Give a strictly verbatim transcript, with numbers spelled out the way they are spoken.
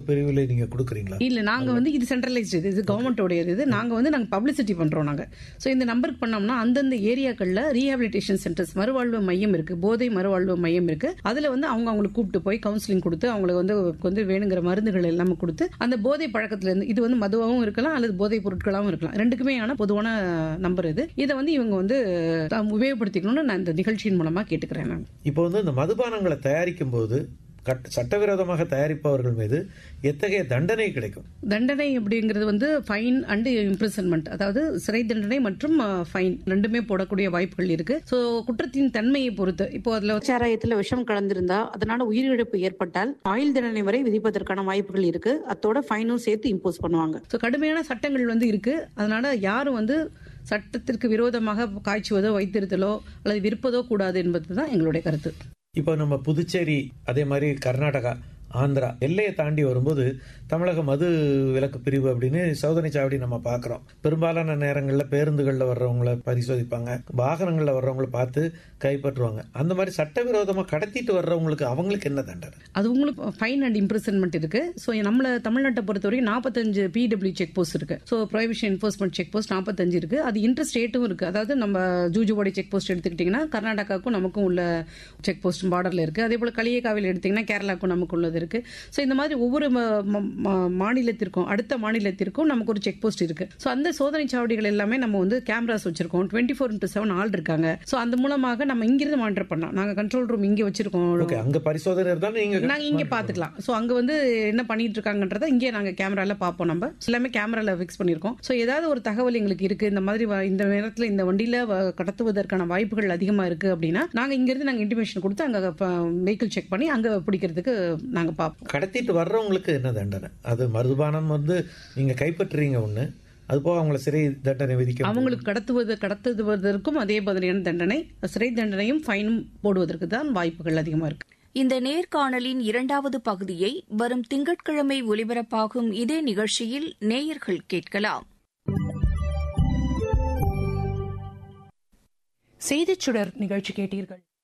பிரிவில் நீங்க கொடுக்குறீங்களா? இல்ல, நாங்க வந்து இது சென்ட்ரலைஸ்டு, இது கவர்மெண்டோட இது. நாங்க வந்து நாங்க பப்ளிசிட்டி பண்றோம். நாங்க சோ இந்த நம்பருக்கு பண்ணோம்னா அந்தந்த ஏரியாக்கள்ல ரீஹாபிலிட்டேஷன் சென்டர்ஸ், மறுவாழ்வு மையம் இருக்கு, போதை மறுவாழ்வு மையம் இருக்கு. அதுல வந்து அவங்க அவங்களுக்கு கூப்பிட்டு போய் கவுன்சிலிங் கொடுத்து அவங்களுக்கு வந்து வந்து வேணுங்கிற மருந்துகள் எல்லாமே கொடுத்து அந்த போதை பழக்கத்துல இருந்து, இது வந்து மதுவாகவும் இருக்கலாம் அல்லது போதை பொருட்களாகவும் இருக்கலாம், ரெண்டுக்குமே ஆன பொதுவான நம்பர் இது. இதை வந்து இவங்க வந்து உபயோகப்படுத்திக்கணும்னு நான் இந்த நிகழ்ச்சியின் மூலமா கேட்டுக்கிறேன். நான் இப்போ வந்து இந்த மதுபானங்களை தயாரிக்கும் போது சட்டவிரோதமாக தயாரிப்பவர்கள் மீது எத்தகைய தண்டனை கிடைக்கும்? தண்டனை அப்படிங்கிறது வந்து ஃபைன் அண்ட் இம்ப்ரிசன்மெண்ட், அதாவது சிறை தண்டனை மற்றும் ஃபைன் ரெண்டுமே போடக்கூடிய வாய்ப்புகள் இருக்கு. சோ குற்றத்தின் தன்மையை பொறுத்து, இப்போ அதுல சாராயத்துல விஷம் கலந்திருந்தா அதனால உயிரிழப்பு ஏற்பட்டால் ஆயுள் தண்டனை வரை விதிப்பதற்கான வாய்ப்புகள் இருக்கு. அதோட ஃபைனும் சேர்த்து இம்போஸ் பண்ணுவாங்க. சோ கடுமையான சட்டங்கள் வந்து இருக்கு. அதனால யாரும் வந்து சட்டத்திற்கு விரோதமாக காய்ச்சுவதோ வைத்திருத்தலோ அல்லது விற்பதோ கூடாது என்பதுதான் எங்களுடைய கருத்து. இப்போ நம்ம புதுச்சேரி, அதே மாதிரி கர்நாடகா, ஆந்திரா எல்லையை தாண்டி வரும்போது தமிழக மது விலக்கு பிரிவு அப்படின்னு சோதனை சாவடி நம்ம பாக்குறோம். பெரும்பாலான நேரங்களில் பேருந்துகளில் வர்றவங்களை பரிசோதிப்பாங்க, வாகனங்களில் வர்றவங்களை பார்த்து கைப்பற்றுவாங்க. அந்த மாதிரி சட்டவிரோதமாக கடத்திட்டு வர்றவங்களுக்கு அவங்களுக்கு என்ன தண்டனை? அது உங்களுக்கு ஃபைன் அண்ட் இம்ப்ரிசன்மெண்ட் இருக்கு. ஸோ நம்மள தமிழ்நாட்டை பொறுத்தவரைக்கும் நாற்பத்தஞ்சு பிடபிள்யூ செக் போஸ்ட் இருக்கு. So prohibition enforcement check post நாற்பத்தஞ்சு இருக்கு. அது இன்டர் ஸ்டேட்டும் இருக்கு. அதாவது நம்ம ஜூஜுவாடி செக் போஸ்ட் எடுத்துக்கிட்டீங்கன்னா கர்நாடகாவுக்கும் நமக்கும் உள்ள செக் போஸ்ட் பார்டர்ல இருக்கு. அதே போல களியக்காவில் எடுத்தீங்கன்னா கேரளாவுக்கும் நமக்கு உள்ளது இருக்கு. ஸோ இந்த மாதிரி ஒவ்வொரு மாநிலத்திற்கும் அடுத்த மாநிலத்திற்கும் நமக்கு ஒரு செக் போஸ்ட் இருக்கு. ஸோ அந்த சோதனை சாவடிகள் எல்லாமே நம்ம வந்து கேமராஸ் வச்சிருக்கோம். டுவெண்ட்டி ஃபோர் இன்டூ செவன் ஆள் இருக்காங்க. ஸோ அந்த மூலமாக நம்ம இங்கிருந்து மானிட்டர் பண்ணலாம். நாங்க கண்ட்ரோல் ரூம் இங்க வச்சிருக்கோம். அங்க பரிசோதனை இருந்தாலும் நீங்க நாங்க இங்க பாத்துக்கலாம். ஸோ அங்க வந்து என்ன பண்ணிட்டு இருக்காங்கன்றத இங்கே நாங்க கேமரால பார்ப்போம். நம்ம எல்லாமே கேமரால ஃபிக்ஸ் பண்ணிருக்கோம். ஸோ ஏதாவது ஒரு தகவல் எங்களுக்கு இருக்கு, இந்த மாதிரி இந்த நேரத்தில் இந்த வண்டியில கடத்துவதற்கான வாய்ப்புகள் அதிகமா இருக்கு அப்படின்னா நாங்க இங்க இருந்து நாங்க இன்டிமேஷன் கொடுத்து அங்க வெஹிக்கிள் செக் பண்ணி அங்க பிடிக்கிறதுக்கு நாங்க பார்ப்போம். கடத்திட்டு வர்றவங்களுக்கு என்ன தண்டனை? அது மதுபானம் வந்து நீங்க கைப்பற்றுறீங்க ஒண்ணு, அது போக அவங்களை சிறை தண்டனை விதிக்க, அவங்களுக்கு கடத்துவது கடத்துவதற்கும் அதே மாதிரியான தண்டனை, சிறை தண்டனையும் ஃபைனும் போடுவதற்கு தான் வாய்ப்புகள் அதிகமா இருக்கு. இந்த நேர்காணலின் இரண்டாவது பகுதியை வரும் திங்கட்கிழமை ஒலிபரப்பாகும் இதே நிகழ்ச்சியில் நேயர்கள் கேட்கலாம். செய்திச் சுடர் நிகழ்ச்சி கேட்டீர்கள்.